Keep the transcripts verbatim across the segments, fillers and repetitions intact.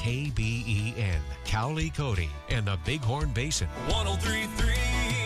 K B E N, Cowley, Cody, and the Bighorn Basin. one oh three point three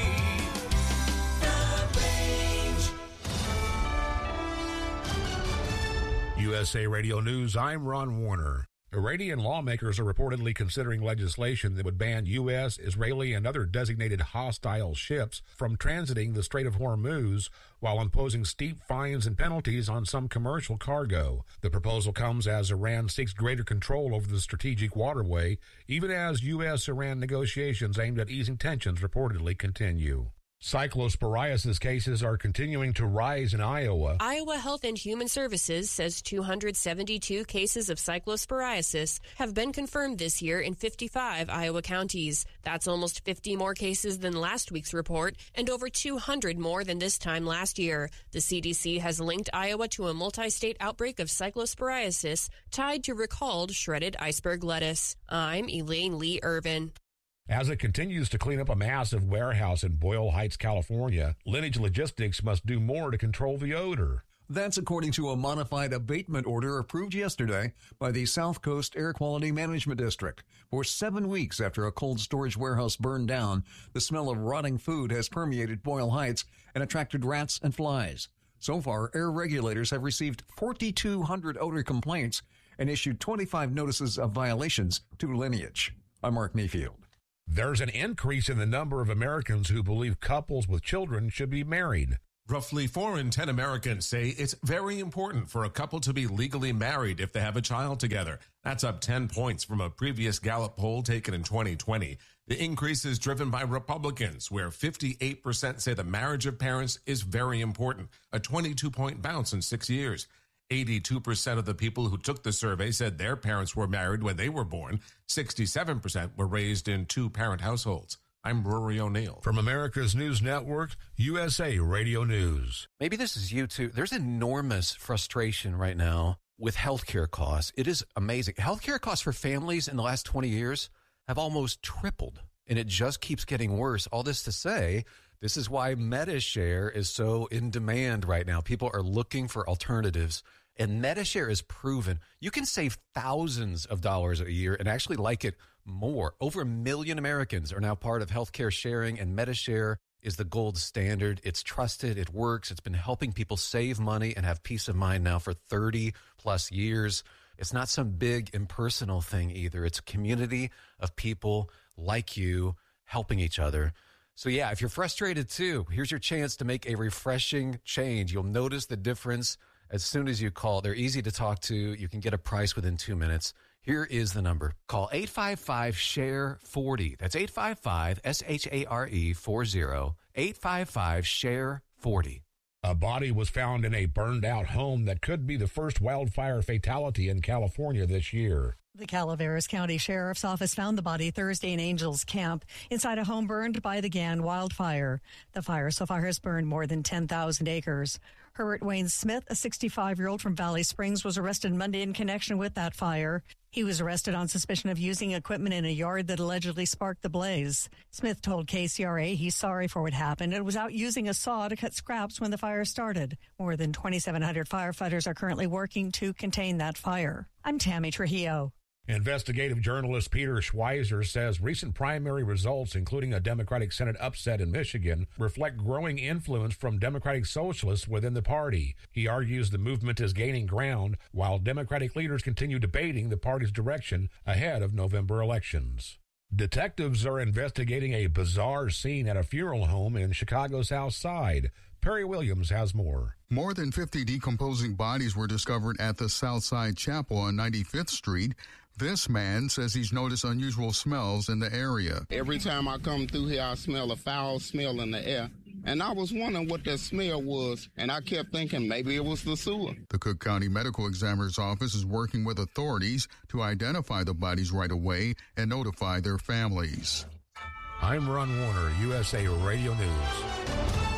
The Range. U S A Radio News, I'm Ron Warner. Iranian lawmakers are reportedly considering legislation that would ban U S, Israeli, and other designated hostile ships from transiting the Strait of Hormuz while imposing steep fines and penalties on some commercial cargo. The proposal comes as Iran seeks greater control over the strategic waterway, even as U S Iran negotiations aimed at easing tensions reportedly continue. Cyclosporiasis cases are continuing to rise in Iowa. Iowa Health and Human Services says two hundred seventy-two cases of cyclosporiasis have been confirmed this year in fifty-five Iowa counties. That's almost fifty more cases than last week's report and over two hundred more than this time last year. The C D C has linked Iowa to a multi-state outbreak of cyclosporiasis tied to recalled shredded iceberg lettuce. I'm Elaine Lee Irvin. As it continues to clean up a massive warehouse in Boyle Heights, California, Lineage Logistics must do more to control the odor. That's according to a modified abatement order approved yesterday by the South Coast Air Quality Management District. For seven weeks after a cold storage warehouse burned down, the smell of rotting food has permeated Boyle Heights and attracted rats and flies. So far, air regulators have received forty-two hundred odor complaints and issued twenty-five notices of violations to Lineage. I'm Mark Mayfield. There's an increase in the number of Americans who believe couples with children should be married. Roughly four in ten Americans say it's very important for a couple to be legally married if they have a child together. That's up ten points from a previous Gallup poll taken in twenty twenty. The increase is driven by Republicans, where fifty-eight percent say the marriage of parents is very important, a twenty-two point bounce in six years. eighty-two percent of the people who took the survey said their parents were married when they were born. sixty-seven percent were raised in two-parent households. I'm Rory O'Neill. From America's News Network, U S A Radio News. Maybe this is you too. There's enormous frustration right now with healthcare costs. It is amazing. Healthcare costs for families in the last twenty years have almost tripled, and it just keeps getting worse. All this to say, this is why MediShare is so in demand right now. People are looking for alternatives, and MediShare is proven. You can save thousands of dollars a year and actually like it more. Over a million Americans are now part of healthcare sharing, and MediShare is the gold standard. It's trusted. It works. It's been helping people save money and have peace of mind now for thirty plus years. It's not some big impersonal thing either. It's a community of people like you helping each other. So yeah, if you're frustrated too, here's your chance to make a refreshing change. You'll notice the difference as soon as you call. They're easy to talk to. You can get a price within two minutes. Here is the number. Call eight five five, S H A R E, forty. That's eight five five, S H A R E, forty. eight five five, S H A R E, forty. A body was found in a burned-out home that could be the first wildfire fatality in California this year. The Calaveras County Sheriff's Office found the body Thursday in Angels Camp inside a home burned by the Gann wildfire. The fire so far has burned more than ten thousand acres. Herbert Wayne Smith, a sixty-five-year-old from Valley Springs, was arrested Monday in connection with that fire. He was arrested on suspicion of using equipment in a yard that allegedly sparked the blaze. Smith told K C R A he's sorry for what happened and was out using a saw to cut scraps when the fire started. More than twenty-seven hundred firefighters are currently working to contain that fire. I'm Tammy Trujillo. Investigative journalist Peter Schweizer says recent primary results, including a Democratic Senate upset in Michigan, reflect growing influence from Democratic socialists within the party. He argues the movement is gaining ground while Democratic leaders continue debating the party's direction ahead of November elections. Detectives are investigating a bizarre scene at a funeral home in Chicago's South Side. Perry Williams has more. More than fifty decomposing bodies were discovered at the Southside Chapel on ninety-fifth Street. This man says he's noticed unusual smells in the area. Every time I come through here, I smell a foul smell in the air. And I was wondering what that smell was, and I kept thinking maybe it was the sewer. The Cook County Medical Examiner's Office is working with authorities to identify the bodies right away and notify their families. I'm Ron Warner, U S A Radio News.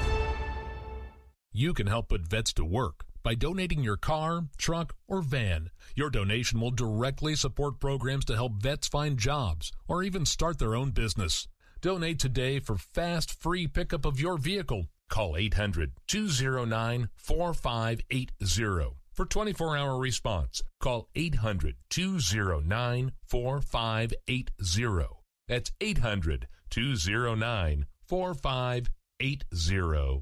You can help put vets to work by donating your car, truck, or van. Your donation will directly support programs to help vets find jobs or even start their own business. Donate today for fast, free pickup of your vehicle. Call eight hundred, two oh nine, four five eight zero. For twenty-four hour response, call eight hundred, two oh nine, four five eight zero. That's eight hundred, two oh nine, four five eight zero.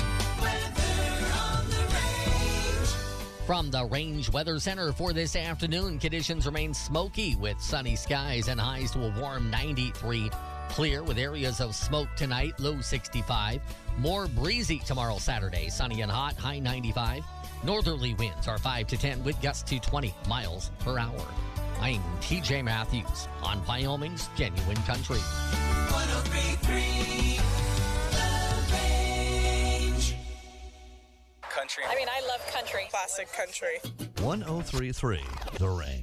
From the Range Weather Center for this afternoon, conditions remain smoky with sunny skies and highs to a warm ninety-three. Clear with areas of smoke tonight, low sixty-five. More breezy tomorrow, Saturday, sunny and hot, high ninety-five. Northerly winds are five to ten with gusts to twenty miles per hour. I'm T J Matthews on Wyoming's Genuine Country. one oh three point three The Range. Country. I mean, I love country. Classic country. one oh three point three The Range.